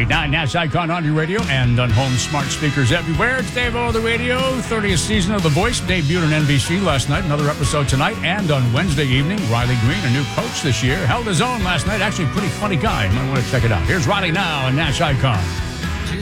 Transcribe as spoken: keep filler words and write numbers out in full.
ninety-eight point nine Nash Icon on your radio and on home smart speakers everywhere. It's Dave O, the radio. thirtieth season of The Voice debuted on N B C last night. Another episode tonight. And on Wednesday evening, Riley Green, a new coach this year, held his own last night. Actually, a pretty funny guy. You might want to check it out. Here's Riley now on Nash Icon.